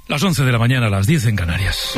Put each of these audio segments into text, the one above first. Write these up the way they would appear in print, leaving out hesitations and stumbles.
Las 11 de la mañana, las 10 en Canarias.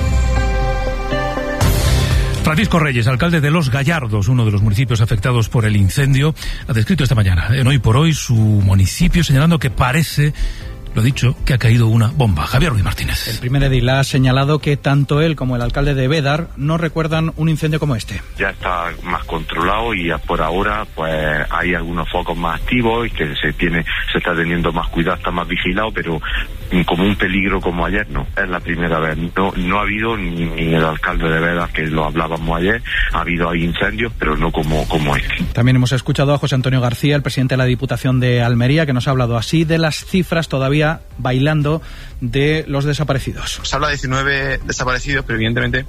Francisco Reyes, alcalde de Los Gallardos, uno de los municipios afectados por el incendio, ha descrito esta mañana en Hoy por Hoy su municipio, señalando que parece, lo dicho, que ha caído una bomba. Javier Ruiz Martínez. El primer edil ha señalado que tanto él como el alcalde de Bédar no recuerdan un incendio como este. Ya está más controlado y por ahora pues hay algunos focos más activos y que se está teniendo más cuidado, está más vigilado, pero como un peligro como ayer no. Es la primera vez. No ha habido ni el alcalde de Bédar, que lo hablábamos ayer, ha habido incendios, pero no como este. También hemos escuchado a José Antonio García, el presidente de la Diputación de Almería, que nos ha hablado así de las cifras todavía bailando de los desaparecidos. Se habla de 19 desaparecidos, pero evidentemente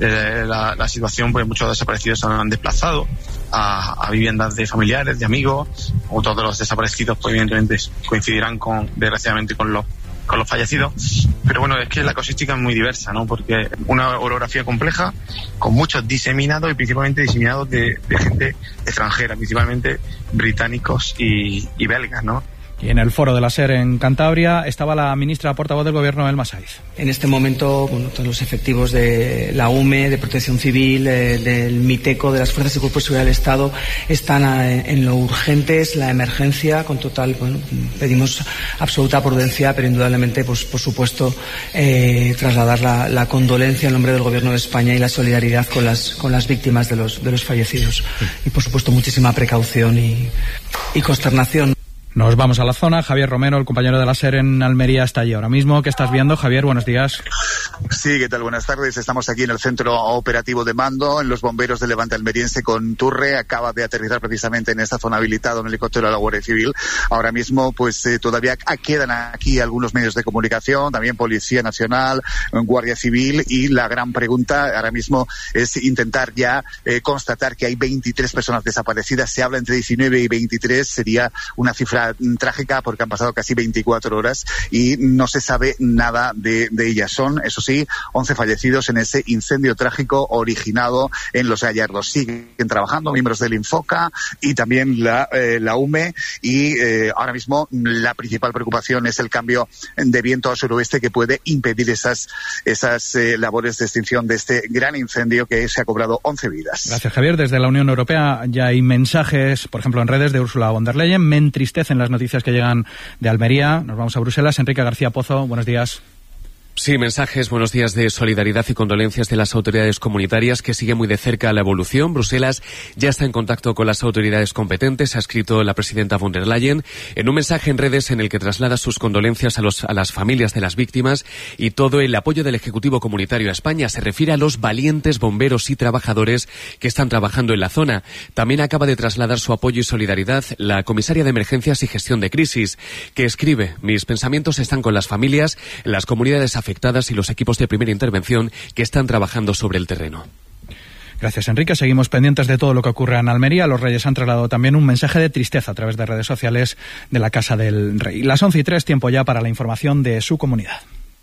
la situación, pues muchos desaparecidos se han desplazado a viviendas de familiares, de amigos. Otros de los desaparecidos, pues evidentemente coincidirán desgraciadamente con los fallecidos. Pero bueno, es que la casuística es muy diversa, ¿no? Porque una orografía compleja, con muchos diseminados y principalmente diseminados de gente extranjera, principalmente británicos y belgas, ¿no? Y en el foro de la SER en Cantabria estaba la ministra portavoz del Gobierno, Elma Saiz. En este momento, todos los efectivos de la UME, de Protección Civil, del MITECO, de las Fuerzas y Cuerpos de Seguridad del Estado, están en lo urgente, es la emergencia, con total, pedimos absoluta prudencia, pero indudablemente, pues por supuesto, trasladar la condolencia en nombre del Gobierno de España y la solidaridad con las víctimas de los fallecidos. Y por supuesto, muchísima precaución y consternación. Nos vamos a la zona. Javier Romero, el compañero de la SER en Almería, está allí ahora mismo. ¿Qué estás viendo, Javier? Buenos días. Sí, ¿qué tal? Buenas tardes. Estamos aquí en el centro operativo de mando, en los bomberos de Levante Almeriense con Turre. Acaba de aterrizar precisamente en esta zona habilitada un helicóptero de la Guardia Civil. Ahora mismo, pues todavía quedan aquí algunos medios de comunicación, también Policía Nacional, Guardia Civil, y la gran pregunta ahora mismo es intentar ya constatar que hay 23 personas desaparecidas. Se habla entre 19 y 23, sería una cifra trágica porque han pasado casi 24 horas y no se sabe nada de ellas. Son, eso sí, 11 fallecidos en ese incendio trágico originado en Los Gallardos. Siguen trabajando miembros del Infoca y también la UME, y ahora mismo la principal preocupación es el cambio de viento al suroeste que puede impedir esas labores de extinción de este gran incendio que se ha cobrado 11 vidas. Gracias, Javier. Desde la Unión Europea ya hay mensajes, por ejemplo en redes, de Ursula von der Leyen. Me entristecen las noticias que llegan de Almería. Nos vamos a Bruselas. Enrique García Pozo, buenos días. Sí, mensajes, buenos días, de solidaridad y condolencias de las autoridades comunitarias que siguen muy de cerca la evolución. Bruselas ya está en contacto con las autoridades competentes, ha escrito la presidenta von der Leyen en un mensaje en redes en el que traslada sus condolencias a las familias de las víctimas y todo el apoyo del Ejecutivo Comunitario a España. Se refiere a los valientes bomberos y trabajadores que están trabajando en la zona. También acaba de trasladar su apoyo y solidaridad la comisaria de Emergencias y Gestión de Crisis, que escribe: mis pensamientos están con las familias, las comunidades afectadas y los equipos de primera intervención que están trabajando sobre el terreno. Gracias, Enrique. Seguimos pendientes de todo lo que ocurre en Almería. Los Reyes han trasladado también un mensaje de tristeza a través de redes sociales de la Casa del Rey. Las 11:03, tiempo ya para la información de su comunidad.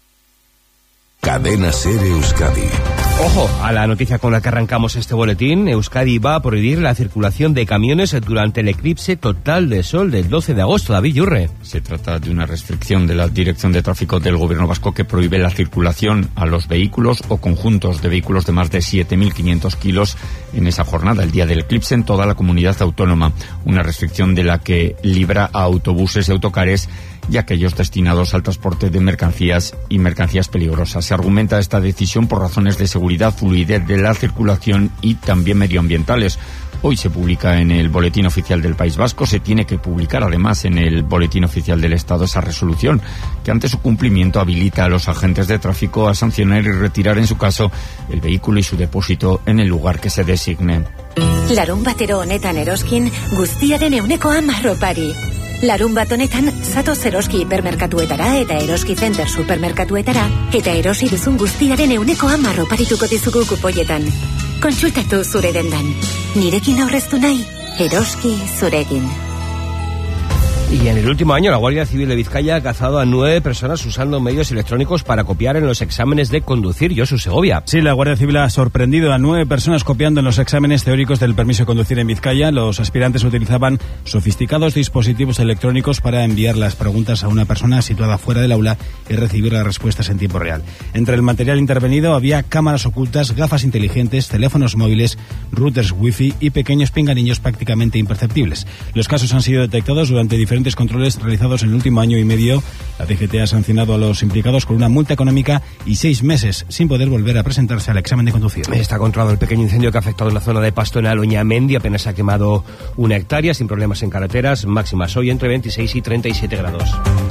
Cadena SER Euskadi. Ojo a la noticia con la que arrancamos este boletín. Euskadi va a prohibir la circulación de camiones durante el eclipse total de sol del 12 de agosto. David Yurre. Se trata de una restricción de la Dirección de Tráfico del Gobierno vasco que prohíbe la circulación a los vehículos o conjuntos de vehículos de más de 7.500 kilos en esa jornada, el día del eclipse, en toda la comunidad autónoma. Una restricción de la que libra a autobuses y autocares y aquellos destinados al transporte de mercancías y mercancías peligrosas. Se argumenta esta decisión por razones de seguridad, fluidez de la circulación y también medioambientales. Hoy se publica en el Boletín Oficial del País Vasco. Se tiene que publicar además en el Boletín Oficial del Estado esa resolución que ante su cumplimiento habilita a los agentes de tráfico a sancionar y retirar en su caso el vehículo y su depósito en el lugar que se designe. Larunbatero honetan eroskin guztiaren ehunekoa marropari. Larunbat honetan zatoz eroski hipermerkatuetara eta eroski center supermerkatuetara eta erosi duzun guztiaren ehunekoa marroparituko dizugu kupoietan. Kontsultatu zure dendan. Nirekin aurreztu nahi, eroski zurekin. Y en el último año la Guardia Civil de Vizcaya ha cazado a 9 personas usando medios electrónicos para copiar en los exámenes de conducir. Josu Segovia. Sí, la Guardia Civil ha sorprendido a 9 personas copiando en los exámenes teóricos del permiso de conducir en Vizcaya. Los aspirantes utilizaban sofisticados dispositivos electrónicos para enviar las preguntas a una persona situada fuera del aula y recibir las respuestas en tiempo real. Entre el material intervenido había cámaras ocultas, gafas inteligentes, teléfonos móviles, routers wifi y pequeños pinganillos prácticamente imperceptibles. Los casos han sido detectados durante diferentes controles realizados en el último año y medio. La DGT ha sancionado a los implicados con una multa económica y 6 meses sin poder volver a presentarse al examen de conducir. Está controlado el pequeño incendio que ha afectado en la zona de Pasto en Aloñamendi. Apenas se ha quemado 1 hectárea, sin problemas en carreteras. Máximas hoy entre 26 y 37 grados.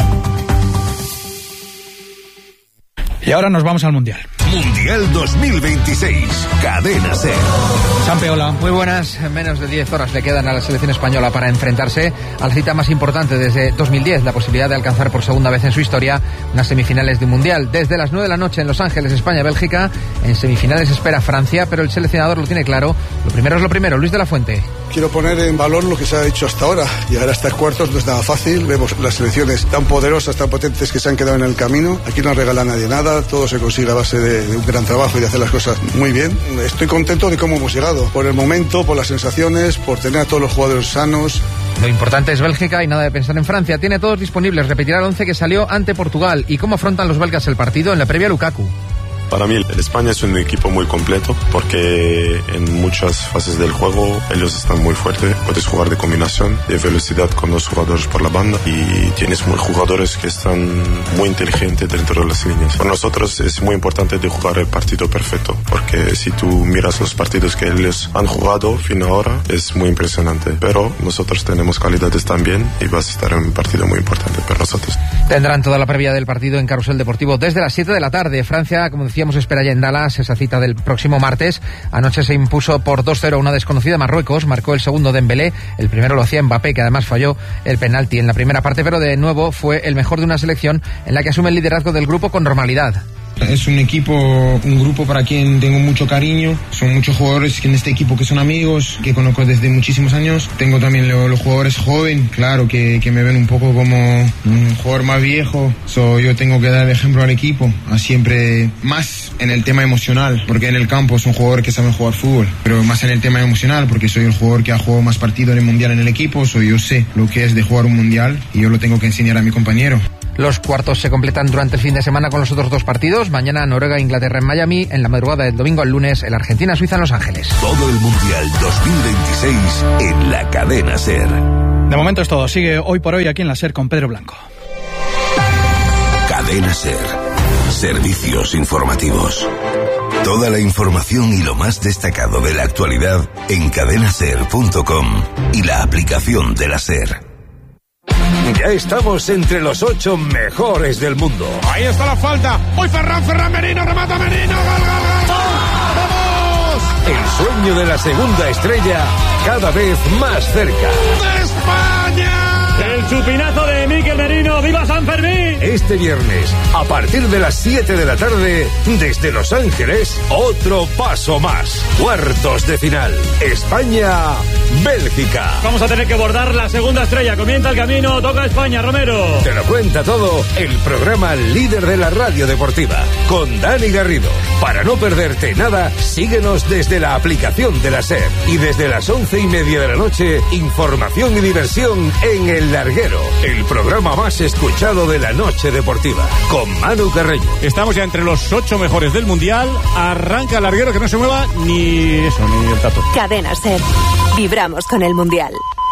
Y ahora nos vamos al Mundial. Mundial 2026, Cadena SER. Sampeola. Muy buenas, menos de 10 horas le quedan a la selección española para enfrentarse a la cita más importante desde 2010, la posibilidad de alcanzar por segunda vez en su historia unas semifinales de un Mundial. Desde las 9 de la noche en Los Ángeles, España-Bélgica, en semifinales espera Francia, pero el seleccionador lo tiene claro. Lo primero es lo primero. Luis de la Fuente. Quiero poner en valor lo que se ha hecho hasta ahora. Llegar hasta cuartos no es nada fácil. Vemos las selecciones tan poderosas, tan potentes que se han quedado en el camino. Aquí no regala a nadie nada, todo se consigue a base de un gran trabajo y de hacer las cosas muy bien. Estoy contento de cómo hemos llegado, por el momento, por las sensaciones, por tener a todos los jugadores sanos. Lo importante es Bélgica y nada de pensar en Francia. Tiene todos disponibles, repetirá el 11 que salió ante Portugal. ¿Y cómo afrontan los belgas el partido? En la previa, Lukaku. Para mí, el España es un equipo muy completo porque en muchas fases del juego ellos están muy fuertes. Puedes jugar de combinación, de velocidad con los jugadores por la banda y tienes jugadores que están muy inteligentes dentro de las líneas. Para nosotros es muy importante de jugar el partido perfecto porque si tú miras los partidos que ellos han jugado fin ahora es muy impresionante. Pero nosotros tenemos calidades también y va a estar en un partido muy importante para nosotros. Tendrán toda la previa del partido en Carrusel Deportivo desde las 7 de la tarde. Francia, como decíamos, espera ya en Dallas esa cita del próximo martes. Anoche se impuso por 2-0 a una desconocida Marruecos. Marcó el segundo Dembélé. El primero lo hacía Mbappé, que además falló el penalti en la primera parte, pero de nuevo fue el mejor de una selección en la que asume el liderazgo del grupo con normalidad. Es un equipo, un grupo para quien tengo mucho cariño. Son muchos jugadores en este equipo que son amigos, que conozco desde muchísimos años. Tengo también los jugadores jóvenes, claro, que me ven un poco como un jugador más viejo. Yo tengo que dar ejemplo al equipo, a siempre más en el tema emocional, porque en el campo son jugadores que saben jugar fútbol, pero más en el tema emocional, porque soy el jugador que ha jugado más partidos en el Mundial en el equipo. Yo sé lo que es de jugar un Mundial y yo lo tengo que enseñar a mi compañero. Los cuartos se completan durante el fin de semana con los otros 2 partidos. Mañana Noruega e Inglaterra en Miami. En la madrugada del domingo al lunes el Argentina-Suiza en Los Ángeles. Todo el Mundial 2026 en la Cadena SER. De momento es todo. Sigue Hoy por Hoy aquí en la SER con Pedro Blanco. Cadena SER. Servicios informativos. Toda la información y lo más destacado de la actualidad en cadenaser.com y la aplicación de la SER. Ya estamos entre los 8 mejores del mundo. Ahí está la falta. Hoy Ferran Merino, remata Merino. ¡Gol! ¡Vamos! El sueño de la segunda estrella cada vez más cerca. ¡De España! El chupinazo de Mikel Merino. ¡Viva San Fermín! Este viernes, a partir de las 7 de la tarde, desde Los Ángeles, otro paso más. Cuartos de final. España-Bélgica. Vamos a tener que bordar la segunda estrella. Comienza el camino. Toca España, Romero. Te lo cuenta todo el programa líder de la radio deportiva, con Dani Garrido. Para no perderte nada, síguenos desde la aplicación de la SER. Y desde las 11:30 de la noche, información y diversión en El Larguero, el programa más escuchado de la noche deportiva, con Manu Carreño. Estamos ya entre los 8 mejores del Mundial. Arranca El Larguero, que no se mueva ni el tato. Cadena SER. Vibramos con el Mundial.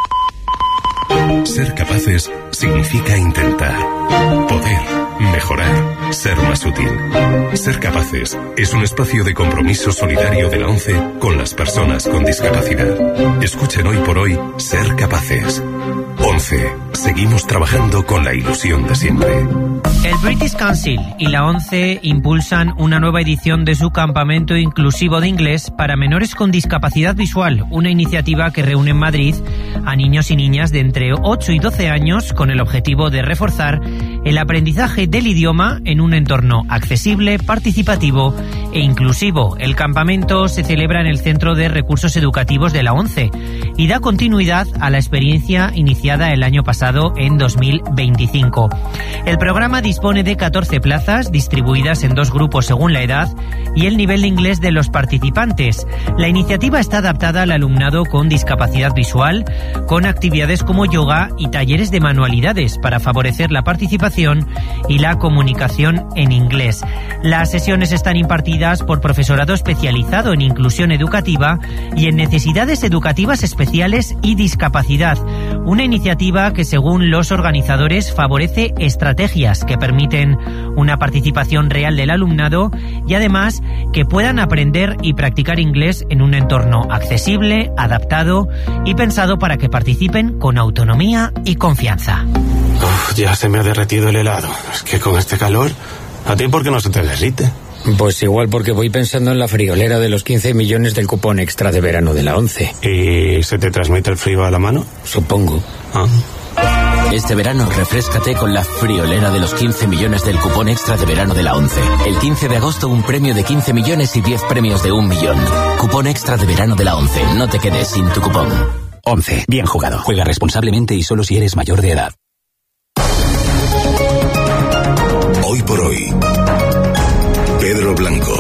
Ser capaces significa intentar, poder, mejorar, ser más útil. Ser capaces es un espacio de compromiso solidario de la ONCE con las personas con discapacidad. Escuchen Hoy por Hoy Ser Capaces. ONCE. Seguimos trabajando con la ilusión de siempre. El British Council y la ONCE impulsan una nueva edición de su campamento inclusivo de inglés para menores con discapacidad visual, una iniciativa que reúne en Madrid a niños y niñas de entre 8 y 12 años con el objetivo de reforzar el aprendizaje del idioma en un entorno accesible, participativo e inclusivo. El campamento se celebra en el Centro de Recursos Educativos de la ONCE y da continuidad a la experiencia iniciada el año pasado en 2025. El programa dispone de 14 plazas distribuidas en 2 grupos según la edad y el nivel de inglés de los participantes. La iniciativa está adaptada al alumnado con discapacidad visual, con actividades como yoga y talleres de manualidades para favorecer la participación y la comunicación en inglés. Las sesiones están impartidas por profesorado especializado en inclusión educativa y en necesidades educativas especiales y discapacidad. Una iniciativa que, según los organizadores, favorece estrategias que permiten una participación real del alumnado y además que puedan aprender y practicar inglés en un entorno accesible, adaptado y pensado para que participen con autonomía y confianza. Ya se me ha derretido el helado. Es que con este calor, ¿a ti por qué no se te derrite? Pues igual porque voy pensando en la friolera de los 15 millones del cupón extra de verano de la ONCE. ¿Y se te transmite el frío a la mano? Supongo. Este verano refréscate con la friolera de los 15 millones del cupón extra de verano de la ONCE. El 15 de agosto un premio de 15 millones y 10 premios de 1 millón. Cupón extra de verano de la ONCE. No te quedes sin tu cupón. ONCE. Bien jugado. Juega responsablemente y solo si eres mayor de edad. Hoy por hoy, Pedro Blanco.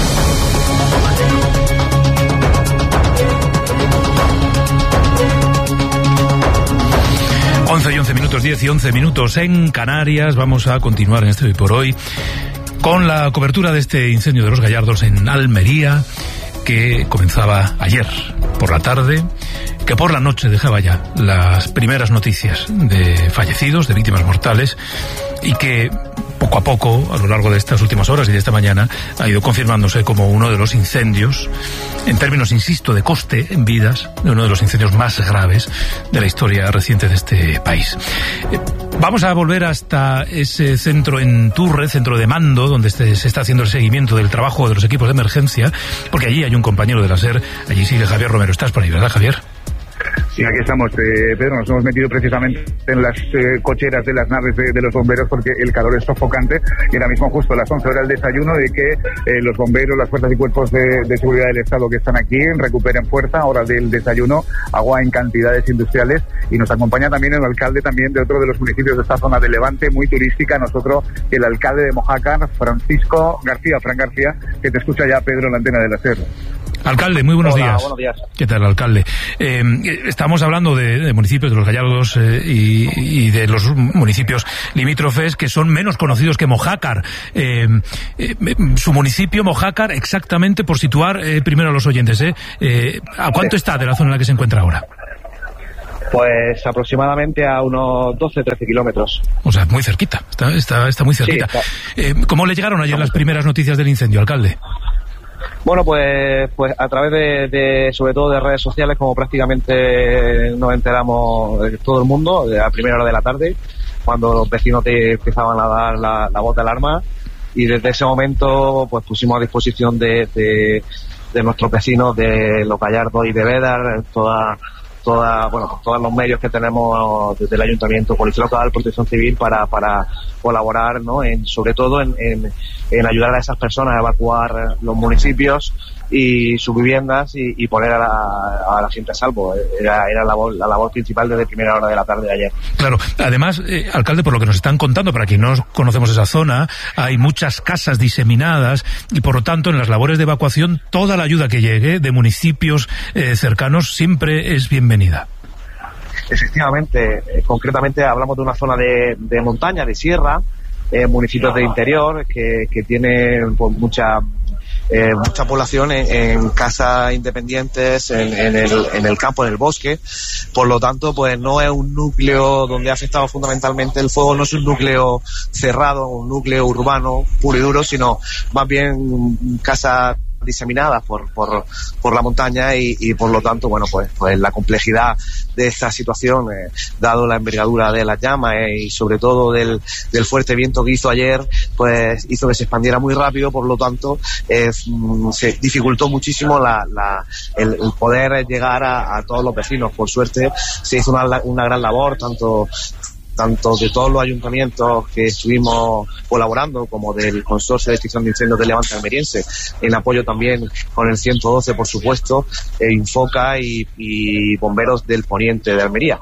Y 11 minutos, 10 y 11 minutos en Canarias. Vamos a continuar en este Hoy por Hoy con la cobertura de este incendio de los Gallardos en Almería, que comenzaba ayer por la tarde, que por la noche dejaba ya las primeras noticias de fallecidos, de víctimas mortales, y que poco a poco, a lo largo de estas últimas horas y de esta mañana, ha ido confirmándose como uno de los incendios, en términos, insisto, de coste en vidas, de uno de los incendios más graves de la historia reciente de este país. Vamos a volver hasta ese centro en Turre, centro de mando, donde se está haciendo el seguimiento del trabajo de los equipos de emergencia, porque allí hay un compañero de la SER, allí sigue Javier Romero. ¿Estás por ahí, verdad, Javier? Sí, aquí estamos, Pedro, nos hemos metido precisamente en las cocheras de las naves de los bomberos porque el calor es sofocante y ahora mismo justo a las 11 horas del desayuno de que los bomberos, las fuerzas y cuerpos de seguridad del Estado que están aquí recuperen fuerza, hora del desayuno, agua en cantidades industriales, y nos acompaña también el alcalde también de otro de los municipios de esta zona de Levante, muy turística, nosotros, el alcalde de Mojácar, Fran García, que te escucha ya, Pedro, en la antena de la SER. Alcalde, muy buenos días. Buenos días. ¿Qué tal, alcalde? Estamos hablando de municipios de los Gallardos y de los municipios limítrofes que son menos conocidos que Mojácar. Su municipio, Mojácar, exactamente, por situar primero a los oyentes, ¿a cuánto está de la zona en la que se encuentra ahora? Pues aproximadamente a unos 12-13 kilómetros. O sea, muy cerquita, está muy cerquita. Sí, ¿cómo le llegaron ayer las primeras noticias del incendio, alcalde? Bueno, pues a través de sobre todo de redes sociales, como prácticamente nos enteramos todo el mundo, a primera hora de la tarde, cuando los vecinos empezaban a dar la voz de alarma, y desde ese momento pues pusimos a disposición de nuestros vecinos de Los Gallardos y de Bédar todos los medios que tenemos desde el Ayuntamiento, Policía Local, Protección Civil, para colaborar, ¿no? sobre todo en ayudar a esas personas a evacuar los municipios y sus viviendas y poner a la gente a salvo. Era la labor principal desde primera hora de la tarde de ayer. Claro, además, alcalde, por lo que nos están contando, para quien no conocemos esa zona, hay muchas casas diseminadas y por lo tanto en las labores de evacuación toda la ayuda que llegue de municipios cercanos siempre es bienvenida. Efectivamente, concretamente hablamos de una zona de montaña, de sierra, municipios de interior que tienen pues, mucha población en casas independientes, en el campo, en el bosque. Por lo tanto, pues no es un núcleo donde ha afectado fundamentalmente el fuego, no es un núcleo cerrado, un núcleo urbano puro y duro, sino más bien casas diseminadas por la montaña y por lo tanto, bueno, pues la complejidad de esta situación, dado la envergadura de las llamas y sobre todo del fuerte viento que hizo ayer, pues hizo que se expandiera muy rápido. Por lo tanto, se dificultó muchísimo el poder llegar a todos los vecinos. Por suerte se hizo una gran labor, tanto tanto de todos los ayuntamientos que estuvimos colaborando, como del Consorcio de Extinción de Incendios de Levante Almeriense, en apoyo también con el 112, por supuesto, Infoca y bomberos del poniente de Almería.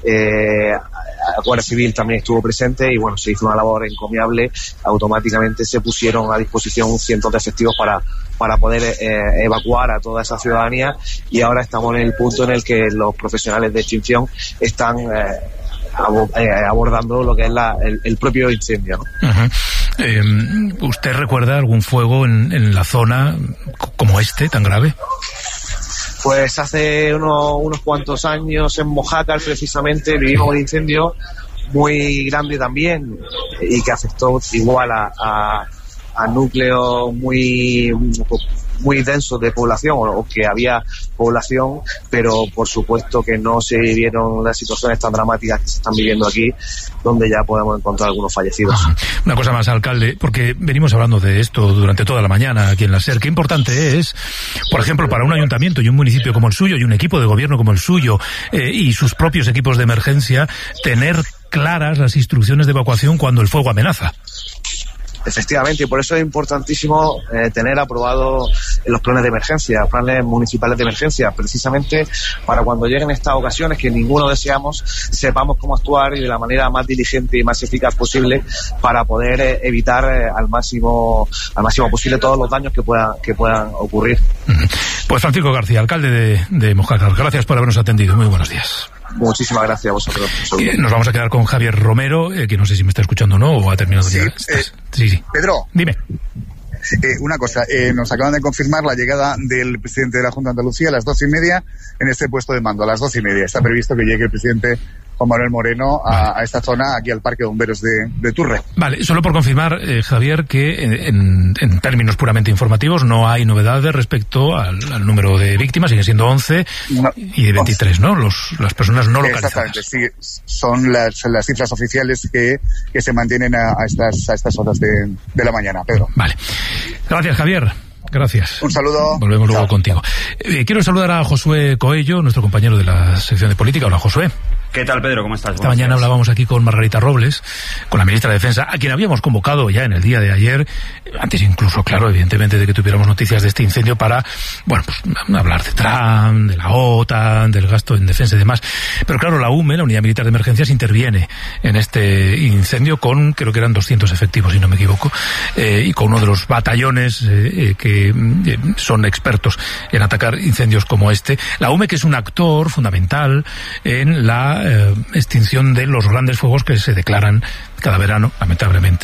La Guardia Civil también estuvo presente y bueno, se hizo una labor encomiable. Automáticamente se pusieron a disposición cientos de efectivos para poder evacuar a toda esa ciudadanía, y ahora estamos en el punto en el que los profesionales de extinción están abordando lo que es el propio incendio, ¿no? Uh-huh. ¿Usted recuerda algún fuego en la zona como este, tan grave? Pues hace unos cuantos años en Mojácar precisamente vivimos un incendio muy grande también, y que afectó igual a núcleos muy densos de población, o que había población, pero por supuesto que no se vivieron las situaciones tan dramáticas que se están viviendo aquí, donde ya podemos encontrar algunos fallecidos. Una cosa más, alcalde, porque venimos hablando de esto durante toda la mañana aquí en la SER. Qué importante es, por ejemplo, para un ayuntamiento y un municipio como el suyo y un equipo de gobierno como el suyo y sus propios equipos de emergencia, tener claras las instrucciones de evacuación cuando el fuego amenaza. Efectivamente, y por eso es importantísimo tener aprobados los planes de emergencia, planes municipales de emergencia, precisamente para cuando lleguen estas ocasiones que ninguno deseamos, sepamos cómo actuar y de la manera más diligente y más eficaz posible para poder evitar al máximo posible todos los daños que puedan ocurrir. Pues Francisco García, alcalde de Mojácar, gracias por habernos atendido. Muy buenos días. Muchísimas gracias a vosotros. Nos vamos a quedar con Javier Romero, que no sé si me está escuchando o no, o ha terminado ya. Sí. Pedro. Dime. Una cosa, nos acaban de confirmar la llegada del presidente de la Junta de Andalucía a las 12:30 en este puesto de mando. A las 12:30 está previsto que llegue el presidente Juan Manuel Moreno a esta zona, aquí al Parque de Bomberos de Turre. Vale, solo por confirmar, Javier, que en términos puramente informativos no hay novedades respecto al número de víctimas, sigue siendo 11 y de 23, ¿no? Las personas no localizadas. Exactamente, sí, son las cifras oficiales que se mantienen a estas horas de la mañana, Pedro. Vale. Gracias, Javier. Gracias. Un saludo. Volvemos luego contigo. Quiero saludar a Josué Coello, nuestro compañero de la sección de política. Hola, Josué. ¿Qué tal, Pedro? ¿Cómo estás? Esta mañana hablábamos aquí con Margarita Robles, con la ministra de Defensa, a quien habíamos convocado ya en el día de ayer, antes incluso, claro, evidentemente, de que tuviéramos noticias de este incendio para, bueno, pues hablar de Trump, de la OTAN, del gasto en defensa y demás. Pero claro, la UME, la Unidad Militar de Emergencias, interviene en este incendio con, creo que eran 200 efectivos, si no me equivoco, y con uno de los batallones que son expertos en atacar incendios como este. La UME, que es un actor fundamental en la extinción de los grandes fuegos que se declaran cada verano, lamentablemente,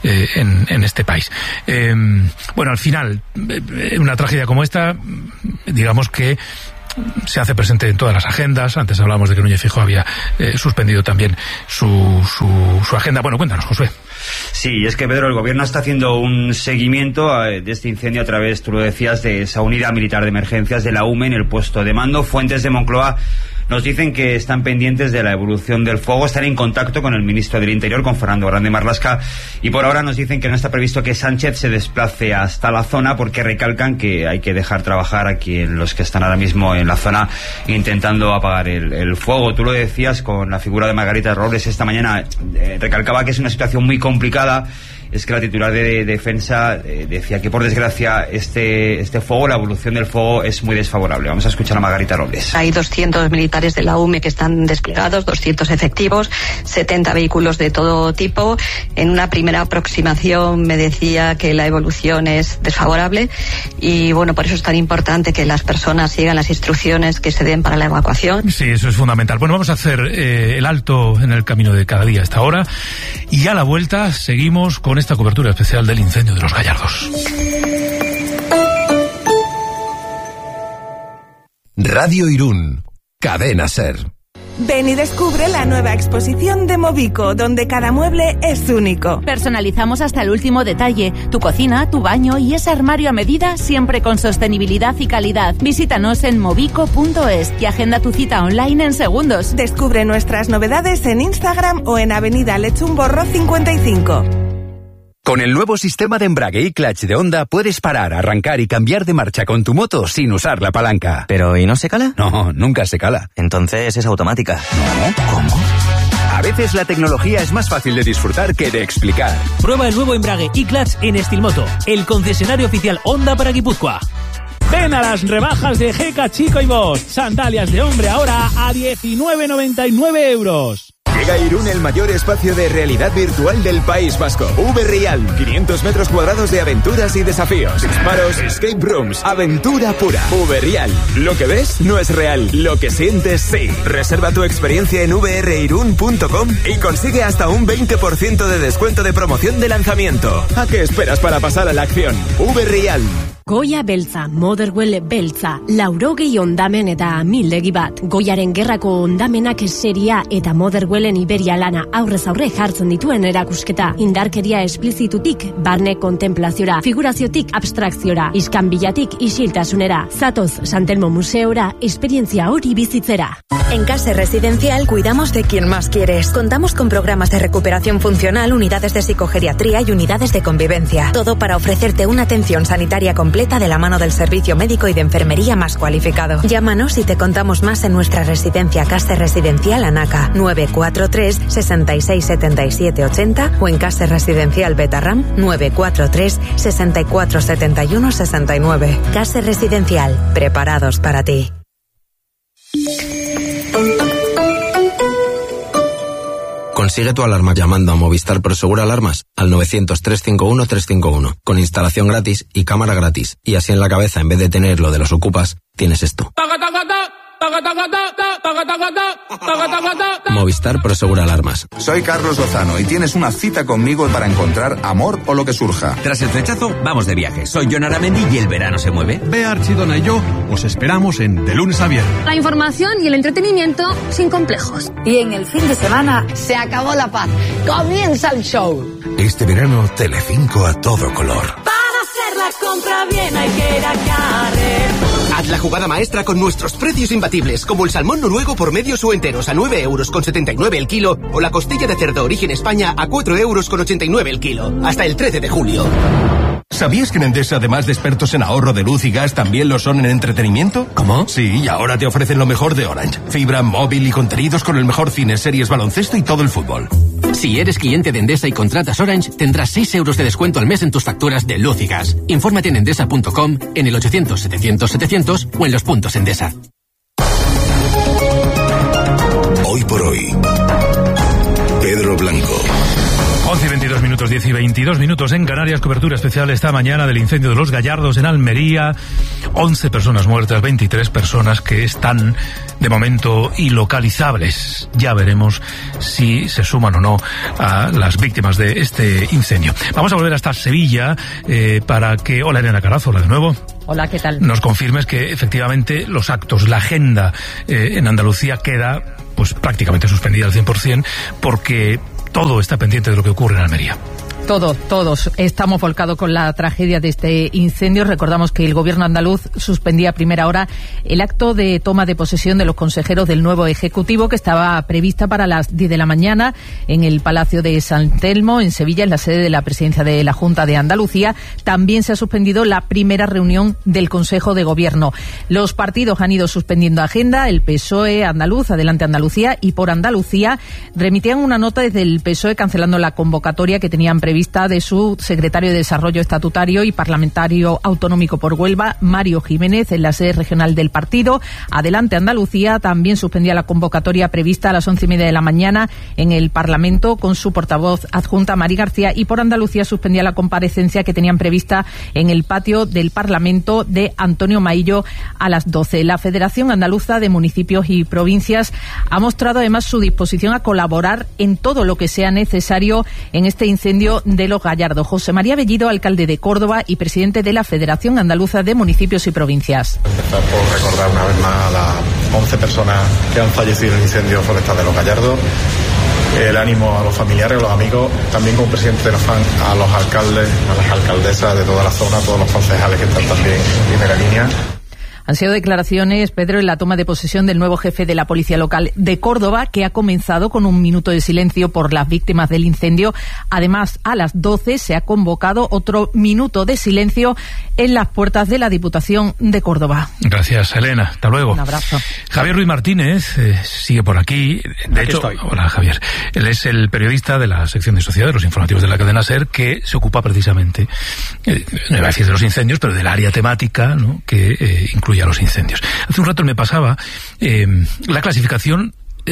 en este país. Bueno, al final, una tragedia como esta, digamos que se hace presente en todas las agendas. Antes hablábamos de que Núñez Feijóo había suspendido también su agenda. Bueno, cuéntanos, Josué. Sí, es que, Pedro, el gobierno está haciendo un seguimiento de este incendio a través, tú lo decías, de esa unidad militar de emergencias de la UME en el puesto de mando. Fuentes de Moncloa nos dicen que están pendientes de la evolución del fuego, están en contacto con el ministro del Interior, con Fernando Grande Marlaska, y por ahora nos dicen que no está previsto que Sánchez se desplace hasta la zona, porque recalcan que hay que dejar trabajar aquí los que están ahora mismo en la zona intentando apagar el fuego. Tú lo decías con la figura de Margarita Robles esta mañana, recalcaba que es una situación muy complicada. Es que la titular de Defensa decía que, por desgracia, este fuego, la evolución del fuego es muy desfavorable. Vamos a escuchar a Margarita Robles. Hay 200 militares de la UME que están desplegados, 200 efectivos, 70 vehículos de todo tipo. En una primera aproximación me decía que la evolución es desfavorable y, bueno, por eso es tan importante que las personas sigan las instrucciones que se den para la evacuación. Sí, eso es fundamental. Bueno, vamos a hacer el alto en el camino de cada día a esta hora y a la vuelta seguimos con esta cobertura especial del incendio de Los Gallardos. Radio Irún, Cadena SER. Ven y descubre la nueva exposición de Mobico, donde cada mueble es único. Personalizamos hasta el último detalle. Tu cocina, tu baño y ese armario a medida, siempre con sostenibilidad y calidad. Visítanos en mobico.es y agenda tu cita online en segundos. Descubre nuestras novedades en Instagram o en Avenida Lechumborro 55. Con el nuevo sistema de embrague y clutch de Honda puedes parar, arrancar y cambiar de marcha con tu moto sin usar la palanca. ¿Pero y no se cala? No, nunca se cala. Entonces es automática. No, ¿cómo? A veces la tecnología es más fácil de disfrutar que de explicar. Prueba el nuevo embrague e-Clutch en Estilmoto, el concesionario oficial Honda para Guipúzcoa. Ven a las rebajas de Geka Chico y Boss. Sandalias de hombre ahora a 19,99 €. Llega a Irún el mayor espacio de realidad virtual del País Vasco. V-Real, 500 metros cuadrados de aventuras y desafíos. Disparos, escape rooms, aventura pura. V-Real, lo que ves no es real, lo que sientes sí. Reserva tu experiencia en vrirun.com y consigue hasta un 20% de descuento de promoción de lanzamiento. ¿A qué esperas para pasar a la acción? V-Real. Goia beltza, Motherwell beltza, 80 ondamen eta 1000 bat. Goiaren gerrako ondamenak seria eta Motherwellen Iberia lana aurrez aurre jartzen dituen erakusketa. Indarkeria esplizitutik, barne kontemplaziora, figuraziotik abstrakziora, iskanbilatik isiltasunera. Zatoz Santelmo Museora, esperientzia hori bizitzera. En Case Residencial cuidamos de quien más quieres. Contamos con programas de recuperación funcional, unidades de psicogeriatría y unidades de convivencia. Todo para ofrecerte una atención sanitaria completa de la mano del servicio médico y de enfermería más cualificado. Llámanos y te contamos más en nuestra residencia Case Residencial Anaca, 943 66 77 80 o en Case Residencial Betarram, 943 64 71 69. Case Residencial, preparados para ti. Consigue tu alarma llamando a Movistar Prosegur Alarmas al 900-351-351, con instalación gratis y cámara gratis. Y así en la cabeza, en vez de tener lo de los ocupas, tienes esto. Movistar Prosegur Alarmas. Soy Carlos Lozano y tienes una cita conmigo para encontrar amor o lo que surja. Tras el flechazo, vamos de viaje. Soy Jon Aramendi y el verano se mueve. Bea Archidona y yo os esperamos en De Lunes a Viernes. La información y el entretenimiento sin complejos. Y en el fin de semana se acabó la paz. Comienza el show. Este verano, Telecinco a todo color. Para hacer la compra bien hay que ir a Carrefour. Haz la jugada maestra con nuestros precios imbatibles, como el salmón noruego por medios o enteros a 9,79 € el kilo, o la costilla de cerdo origen España a 4,89 € el kilo, hasta el 13 de julio. ¿Sabías que en Endesa, además de expertos en ahorro de luz y gas, también lo son en entretenimiento? ¿Cómo? Sí, y ahora te ofrecen lo mejor de Orange. Fibra, móvil y contenidos con el mejor cine, series, baloncesto y todo el fútbol. Si eres cliente de Endesa y contratas Orange, tendrás 6 € de descuento al mes en tus facturas de luz y gas. Infórmate en endesa.com, en el 800-700-700 o en los puntos Endesa. Hoy por hoy, Pedro Blanco. 11 y 22 minutos, 10 y 22 minutos en Canarias. Cobertura especial esta mañana del incendio de Los Gallardos en Almería. 11 personas muertas, 23 personas que están de momento ilocalizables. Ya veremos si se suman o no a las víctimas de este incendio. Vamos a volver hasta Sevilla para que... Hola, Elena Carazo, hola de nuevo. Hola, ¿qué tal? Nos confirmes que efectivamente los actos, la agenda en Andalucía queda pues prácticamente suspendida al 100% porque todo está pendiente de lo que ocurre en Almería. Todos estamos volcados con la tragedia de este incendio. Recordamos que el gobierno andaluz suspendía a primera hora el acto de toma de posesión de los consejeros del nuevo Ejecutivo, que estaba prevista para las 10 de la mañana en el Palacio de San Telmo, en Sevilla, en la sede de la presidencia de la Junta de Andalucía. También se ha suspendido la primera reunión del Consejo de Gobierno. Los partidos han ido suspendiendo agenda. El PSOE andaluz, Adelante Andalucía y Por Andalucía remitían una nota desde el PSOE cancelando la convocatoria que tenían prevista de su secretario de Desarrollo Estatutario y parlamentario autonómico por Huelva, Mario Jiménez, en la sede regional del partido. Adelante Andalucía también suspendía la convocatoria prevista a las 11:30 de la mañana en el Parlamento con su portavoz adjunta, Mari García, y Por Andalucía suspendía la comparecencia que tenían prevista en el patio del Parlamento de Antonio Maillo a las 12. La Federación Andaluza de Municipios y Provincias ha mostrado además su disposición a colaborar en todo lo que sea necesario en este incendio de Los Gallardos. José María Bellido, alcalde de Córdoba y presidente de la Federación Andaluza de Municipios y Provincias. Empezar por recordar una vez más a las 11 personas que han fallecido en el incendio forestal de Los Gallardos. El ánimo a los familiares, a los amigos, también como presidente de la FAN, a los alcaldes, a las alcaldesas de toda la zona, a todos los concejales que están también en primera línea. Han sido declaraciones, Pedro, en la toma de posesión del nuevo jefe de la Policía Local de Córdoba, que ha comenzado con un minuto de silencio por las víctimas del incendio. Además, a las 12 se ha convocado otro minuto de silencio en las puertas de la Diputación de Córdoba. Gracias, Elena. Hasta luego. Un abrazo. Javier Ruiz Martínez sigue por aquí. De hecho, hola, Javier. Él es el periodista de la sección de sociedad de los informativos de la cadena SER, que se ocupa precisamente, no iba a decir de los incendios, pero del área temática, ¿no?, que incluye a los incendios. Hace un rato me pasaba la clasificación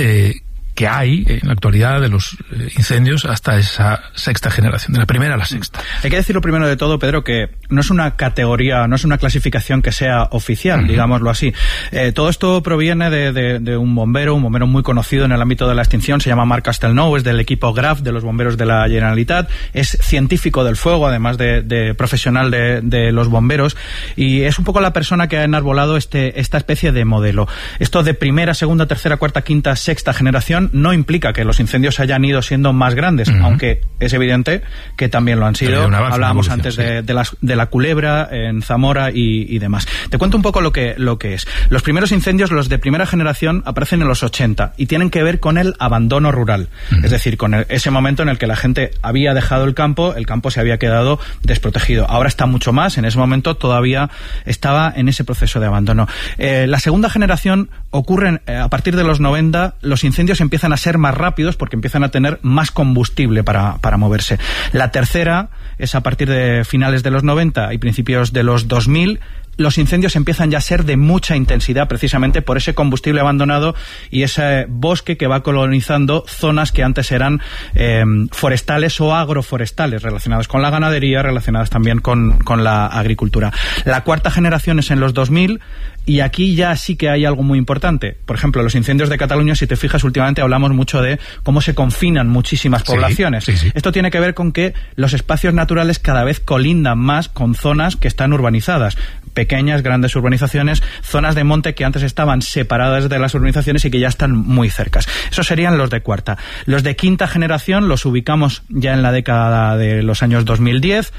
que hay en la actualidad de los incendios hasta esa sexta generación, de la primera a la sexta. Hay que decirlo primero de todo, Pedro, que no es una categoría, no es una clasificación que sea oficial, digámoslo así. Todo esto proviene de un bombero muy conocido en el ámbito de la extinción, se llama Marc Castelnou, es del equipo GRAF de los bomberos de la Generalitat, es científico del fuego, además de profesional de los bomberos, y es un poco la persona que ha enarbolado esta especie de modelo. Esto de primera, segunda, tercera, cuarta, quinta, sexta generación no implica que los incendios hayan ido siendo más grandes, aunque es evidente que también lo han sido. Hablábamos antes de la Culebra en Zamora y demás. Te cuento un poco lo que es. Los primeros incendios, los de primera generación, aparecen en los 80 y tienen que ver con el abandono rural. Es decir, con ese momento en el que la gente había dejado el campo se había quedado desprotegido. Ahora está mucho más, en ese momento todavía estaba en ese proceso de abandono. La segunda generación ocurren a partir de los 90, los incendios empiezan a ser más rápidos porque empiezan a tener más combustible para moverse. La tercera es a partir de finales de los 90 y principios de los 2000. Los incendios empiezan ya a ser de mucha intensidad precisamente por ese combustible abandonado y ese bosque que va colonizando zonas que antes eran forestales o agroforestales, relacionadas con la ganadería, relacionadas también con la agricultura. La cuarta generación es en los 2000 y aquí ya sí que hay algo muy importante. Por ejemplo, los incendios de Cataluña, si te fijas, últimamente hablamos mucho de cómo se confinan muchísimas poblaciones. Sí. Esto tiene que ver con que los espacios naturales cada vez colindan más con zonas que están urbanizadas. Pequeñas, grandes urbanizaciones, zonas de monte que antes estaban separadas de las urbanizaciones y que ya están muy cercas. Esos serían los de cuarta. Los de quinta generación los ubicamos ya en la década de los años 2010.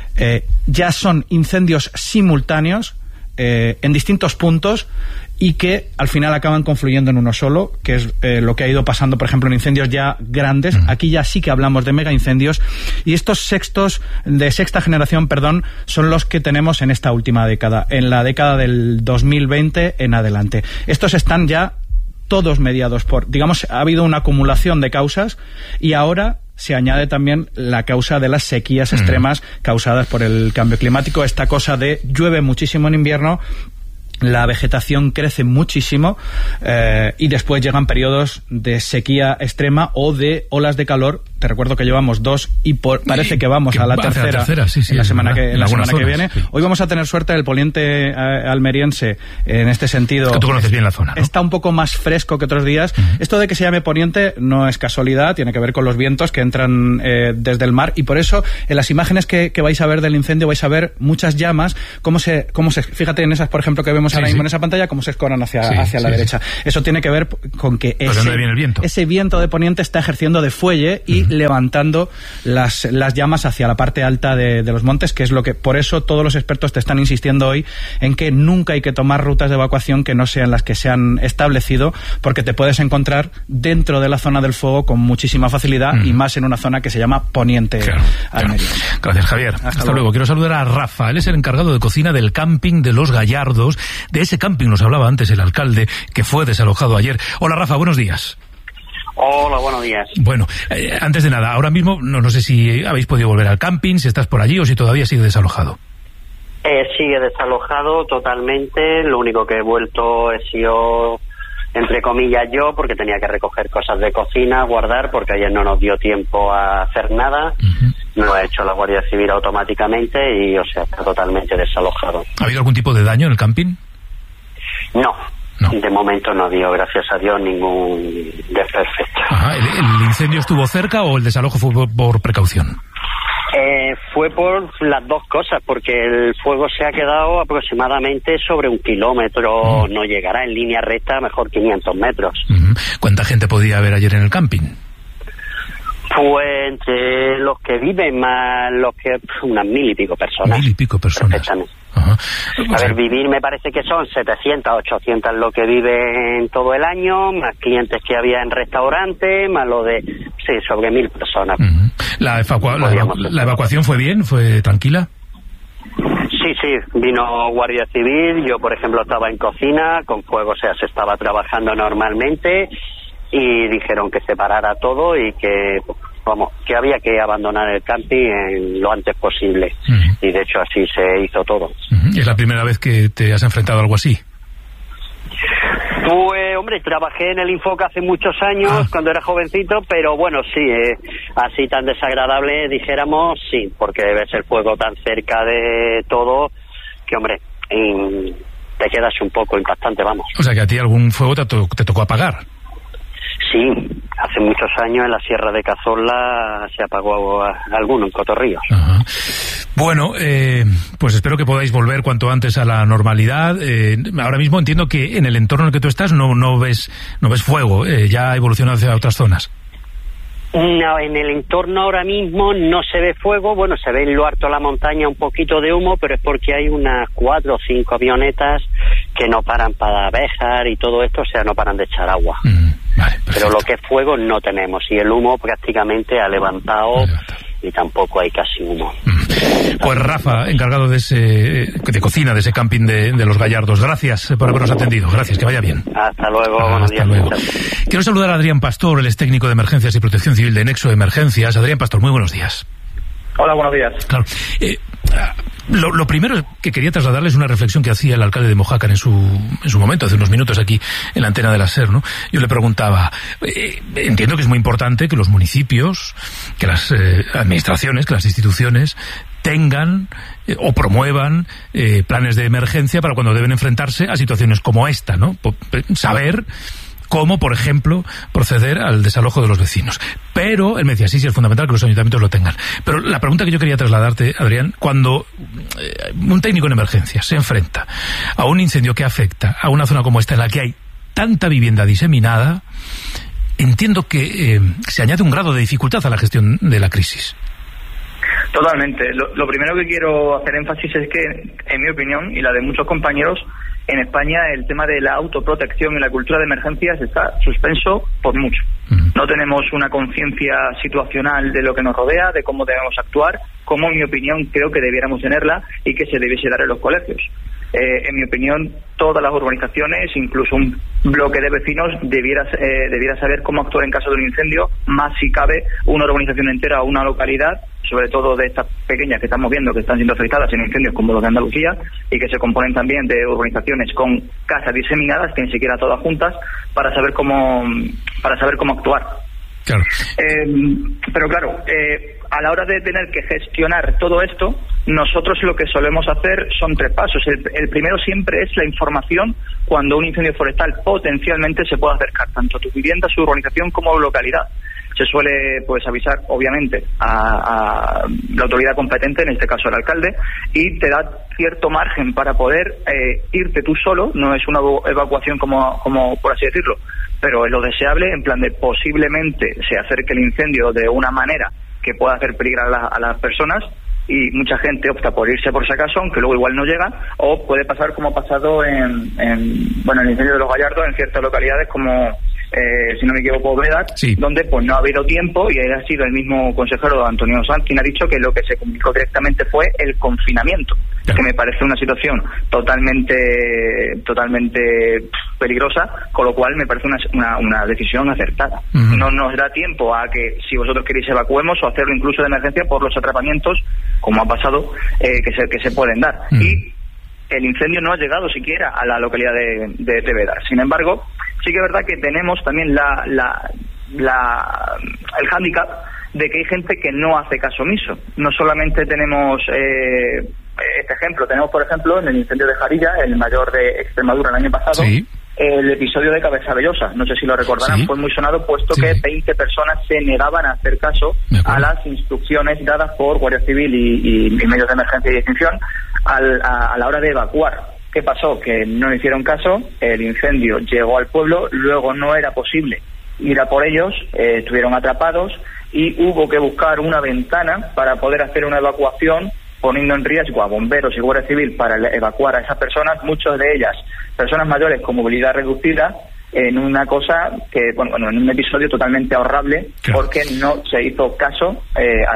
Ya son incendios simultáneos en distintos puntos y que al final acaban confluyendo en uno solo, que es lo que ha ido pasando, por ejemplo, en incendios ya grandes. Aquí ya sí que hablamos de mega incendios, y estos de sexta generación, son los que tenemos en esta última década, en la década del 2020 en adelante. Estos están ya todos mediados ha habido una acumulación de causas y ahora se añade también la causa de las sequías extremas causadas por el cambio climático, esta cosa de llueve muchísimo en invierno, la vegetación crece muchísimo y después llegan periodos de sequía extrema o de olas de calor. Te recuerdo que llevamos dos y parece que vamos a la tercera en la semana que viene. Sí. Hoy vamos a tener suerte del poniente almeriense en este sentido. Es que tú conoces bien la zona, ¿no? Está un poco más fresco que otros días. Esto de que se llame poniente no es casualidad, tiene que ver con los vientos que entran desde el mar, y por eso en las imágenes que vais a ver del incendio vais a ver muchas llamas, cómo se fíjate en esas, por ejemplo, que vemos ahora mismo en esa pantalla, cómo se escoran hacia la derecha. Eso tiene que ver con que ese viento de poniente está ejerciendo de fuelle y levantando las llamas hacia la parte alta de los montes, que es lo que, por eso todos los expertos te están insistiendo hoy en que nunca hay que tomar rutas de evacuación que no sean las que se han establecido, porque te puedes encontrar dentro de la zona del fuego con muchísima facilidad y más en una zona que se llama Poniente Almeriense. Gracias, Javier. Hasta luego. Quiero saludar a Rafa. Él es el encargado de cocina del camping de Los Gallardos. De ese camping nos hablaba antes el alcalde, que fue desalojado ayer. Hola, Rafa, buenos días. Hola, buenos días. Bueno, antes de nada, ahora mismo no sé si habéis podido volver al camping, si estás por allí o si todavía sigue desalojado. Sigue desalojado totalmente. Lo único que he vuelto he sido, entre comillas, yo, porque tenía que recoger cosas de cocina, guardar, porque ayer no nos dio tiempo a hacer nada. Lo ha hecho la Guardia Civil automáticamente y, está totalmente desalojado. ¿Ha habido algún tipo de daño en el camping? No. De momento no dio, gracias a Dios, ningún desperfecto. ¿El incendio estuvo cerca o el desalojo fue por precaución? Fue por las dos cosas, porque el fuego se ha quedado aproximadamente sobre 1 kilómetro, no llegará en línea recta, mejor 500 metros. ¿Cuánta gente podía haber ayer en el camping? Pues entre los que viven más los que... unas 1.000 y pico personas. 1.000 y pico personas. Perfectamente. Ajá. A ver, vivir me parece que son 700, 800 lo que viven todo el año, más clientes que había en restaurantes, más lo de... Sí, sobre 1.000 personas. ¿La evacuación fue bien? ¿Fue tranquila? Sí, vino Guardia Civil, yo por ejemplo estaba en cocina, con fuego, o sea, se estaba trabajando normalmente y dijeron que se parara todo y que, vamos, que había que abandonar el camping en lo antes posible. Y de hecho así se hizo todo. ¿Es la primera vez que te has enfrentado a algo así? Pues, hombre, trabajé en el Infoca hace muchos años, cuando era jovencito, pero bueno, sí, así tan desagradable, dijéramos, sí, porque ves el fuego tan cerca de todo, que, hombre, te quedas un poco impactante, vamos. O sea, que a ti algún fuego te tocó apagar. Sí, hace muchos años en la Sierra de Cazorla se apagó alguno en Cotorríos. Ajá. Bueno, pues espero que podáis volver cuanto antes a la normalidad. Ahora mismo entiendo que en el entorno en el que tú estás no ves fuego, ya ha evolucionado hacia otras zonas. No, en el entorno ahora mismo no se ve fuego, bueno, se ve en lo alto de la montaña un poquito de humo, pero es porque hay unas 4 o 5 avionetas que no paran para dejar y todo esto, o sea, no paran de echar agua. Vale, pero lo que es fuego no tenemos, y el humo prácticamente ha levantado y tampoco hay casi humo. Pues Rafa, encargado de cocina de ese camping de Los Gallardos, gracias por habernos atendido, gracias, que vaya bien. Hasta luego, buenos días. Luego. Quiero saludar a Adrián Pastor, él es técnico de emergencias y protección civil de Nexo Emergencias. Adrián Pastor, muy buenos días. Hola, buenos días. Claro. Lo primero que quería trasladarles es una reflexión que hacía el alcalde de Mojácar en su momento, hace unos minutos aquí en la antena de la SER, ¿no? Yo le preguntaba, entiendo que es muy importante que los municipios, que las administraciones, que las instituciones tengan o promuevan planes de emergencia para cuando deben enfrentarse a situaciones como esta, ¿no? Saber cómo, por ejemplo, proceder al desalojo de los vecinos. Pero, él me decía, sí, es fundamental que los ayuntamientos lo tengan. Pero la pregunta que yo quería trasladarte, Adrián, cuando un técnico en emergencia se enfrenta a un incendio que afecta a una zona como esta, en la que hay tanta vivienda diseminada, entiendo que se añade un grado de dificultad a la gestión de la crisis. Totalmente. Lo primero que quiero hacer énfasis es que, en mi opinión, y la de muchos compañeros, en España el tema de la autoprotección y la cultura de emergencias está suspenso por mucho. No tenemos una conciencia situacional de lo que nos rodea, de cómo debemos actuar, como en mi opinión creo que debiéramos tenerla y que se debiese dar en los colegios. En mi opinión, todas las urbanizaciones, incluso un bloque de vecinos, debiera saber cómo actuar en caso de un incendio, más si cabe una urbanización entera o una localidad, sobre todo de estas pequeñas que estamos viendo que están siendo afectadas en incendios como los de Andalucía, y que se componen también de urbanizaciones con casas diseminadas, que ni siquiera todas juntas, para saber cómo actuar. Claro. Pero claro, a la hora de tener que gestionar todo esto, nosotros lo que solemos hacer son 3 pasos. El primero siempre es la información cuando un incendio forestal potencialmente se puede acercar tanto a tu vivienda, su urbanización como a tu localidad. Se suele avisar obviamente a la autoridad competente, en este caso el alcalde, y te da cierto margen para poder irte tú solo. No es una evacuación como por así decirlo, pero es lo deseable, en plan de posiblemente se acerque el incendio de una manera que pueda hacer peligrar a las personas, y mucha gente opta por irse por si acaso, aunque luego igual no llega, o puede pasar como ha pasado en el incendio de Los Gallardos, en ciertas localidades como si no me equivoco, Bredat, sí, donde pues no ha habido tiempo, y ha sido el mismo consejero Antonio Sanz quien ha dicho que lo que se comunicó directamente fue el confinamiento, que me parece una situación totalmente peligrosa, con lo cual me parece una decisión acertada. No nos da tiempo a que, si vosotros queréis, evacuemos, o hacerlo incluso de emergencia por los atrapamientos, como ha pasado, que se pueden dar. Y el incendio no ha llegado siquiera a la localidad de Tebeda. Sin embargo, sí que es verdad que tenemos también el hándicap de que hay gente que no hace caso omiso. No solamente tenemos este ejemplo, tenemos por ejemplo en el incendio de Jarilla, el mayor de Extremadura el año pasado, sí, el episodio de Cabeza Vellosa, no sé si lo recordarán, sí, fue muy sonado, puesto que 20 personas se negaban a hacer caso a las instrucciones dadas por Guardia Civil y medios de emergencia y extinción a la hora de evacuar. ¿Qué pasó? Que no hicieron caso, el incendio llegó al pueblo, luego no era posible ir a por ellos, estuvieron atrapados, y hubo que buscar una ventana para poder hacer una evacuación, poniendo en riesgo a bomberos y Guardia Civil para evacuar a esas personas, muchas de ellas personas mayores con movilidad reducida, en una cosa que, bueno, en un episodio totalmente ahorrable, claro, porque no se hizo caso a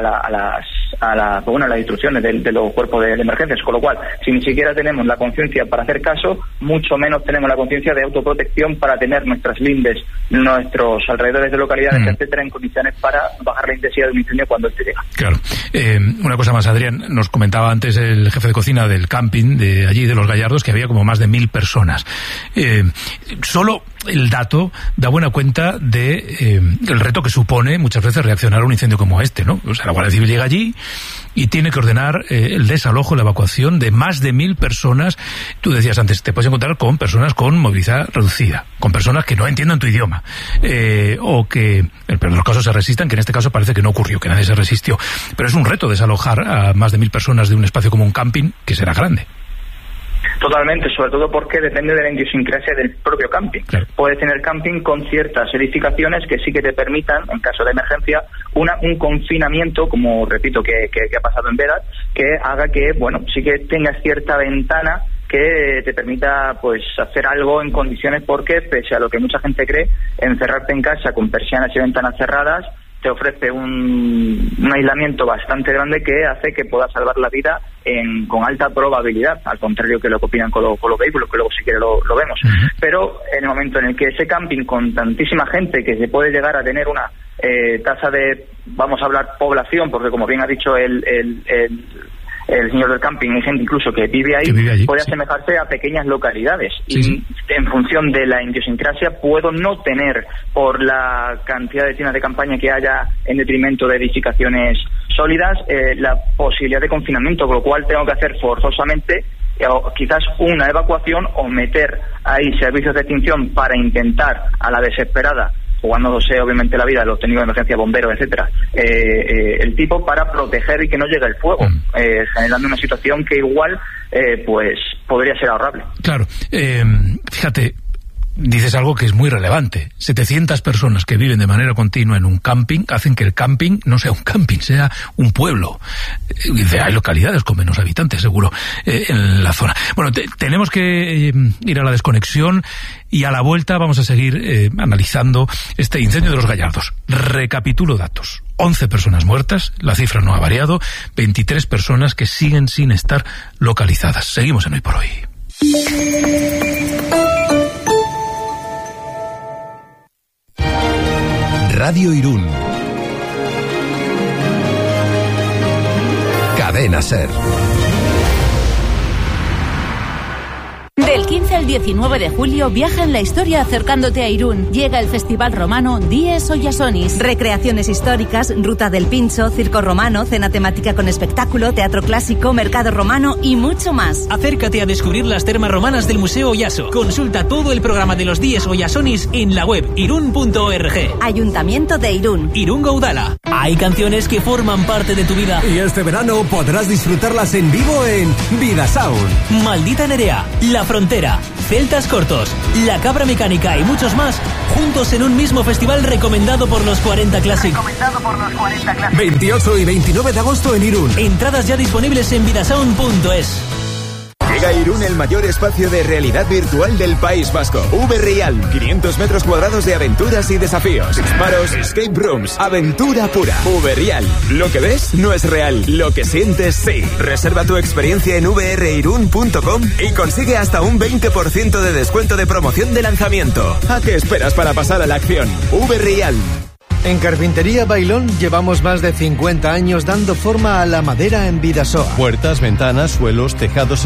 las instrucciones de los cuerpos de emergencias, con lo cual, si ni siquiera tenemos la conciencia para hacer caso, mucho menos tenemos la conciencia de autoprotección para tener nuestras lindes, nuestros alrededores de localidades, etcétera, en condiciones para bajar la intensidad de un incendio cuando este llega. Claro. Una cosa más, Adrián, nos comentaba antes el jefe de cocina del camping de allí, de Los Gallardos, que había como más de 1.000 personas. Solo el dato da buena cuenta de el reto que supone muchas veces reaccionar a un incendio como este, ¿no? O sea, la Guardia Civil llega allí y tiene que ordenar el desalojo, la evacuación de más de 1.000 personas. Tú decías antes, te puedes encontrar con personas con movilidad reducida, con personas que no entiendan tu idioma, o que, en el peor de los casos, se resistan, que en este caso parece que no ocurrió, que nadie se resistió. Pero es un reto desalojar a más de 1.000 personas de un espacio como un camping, que será grande. Totalmente, sobre todo porque depende de la idiosincrasia del propio camping. Claro. Puedes tener camping con ciertas edificaciones que sí que te permitan, en caso de emergencia, un confinamiento, como repito que ha pasado en Vedas, que haga que, bueno, sí que tengas cierta ventana que te permita pues hacer algo en condiciones, porque pese a lo que mucha gente cree, encerrarte en casa con persianas y ventanas cerradas te ofrece un aislamiento bastante grande que hace que puedas salvar la vida con alta probabilidad, al contrario que lo que opinan con los vehículos, que luego si quiere lo vemos. Pero en el momento en el que ese camping con tantísima gente, que se puede llegar a tener una tasa de, vamos a hablar población, porque como bien ha dicho el señor del camping, hay gente incluso que vive allí, puede asemejarse a pequeñas localidades. Sí. Y en función de la idiosincrasia puedo no tener, por la cantidad de tiendas de campaña que haya en detrimento de edificaciones sólidas, la posibilidad de confinamiento, con lo cual tengo que hacer forzosamente quizás una evacuación o meter ahí servicios de extinción para intentar a la desesperada, jugándose obviamente la vida de los técnicos de emergencia, bomberos, etcétera, el tipo, para proteger y que no llegue el fuego, generando una situación que igual pues podría ser ahorrable. Claro, fíjate, dices algo que es muy relevante. 700 personas que viven de manera continua en un camping hacen que el camping no sea un camping, sea un pueblo. Hay localidades con menos habitantes, seguro, en la zona. Bueno, tenemos que ir a la desconexión y a la vuelta vamos a seguir analizando este incendio de Los Gallardos. Recapitulo datos. 11 personas muertas, la cifra no ha variado, 23 personas que siguen sin estar localizadas. Seguimos en Hoy por Hoy. Radio Irún. Cadena SER. Del 15 al 19 de julio viaja en la historia acercándote a Irún. Llega el Festival Romano Dies Oyasonis. Recreaciones históricas, ruta del pincho, circo romano, cena temática con espectáculo, teatro clásico, mercado romano y mucho más. Acércate a descubrir las termas romanas del Museo Oyaso. Consulta todo el programa de los Dies Oyasonis en la web irún.org. Ayuntamiento de Irún. Irún Gaudala. Hay canciones que forman parte de tu vida. Y este verano podrás disfrutarlas en vivo en Vida Sound. Maldita Nerea, La Frontera, Celtas Cortos, La Cabra Mecánica y muchos más, juntos en un mismo festival recomendado por los 40 Classic. 28 y 29 de agosto en Irún. Entradas ya disponibles en vidasound.es. Llega a Irún el mayor espacio de realidad virtual del País Vasco. V-Real, 500 metros cuadrados de aventuras y desafíos. Disparos, escape rooms, aventura pura. V-Real, lo que ves no es real, lo que sientes sí. Reserva tu experiencia en vrirun.com y consigue hasta un 20% de descuento de promoción de lanzamiento. ¿A qué esperas para pasar a la acción? V-Real. En Carpintería Bailón llevamos más de 50 años dando forma a la madera en Vidasoa. Puertas, ventanas, suelos, tejados,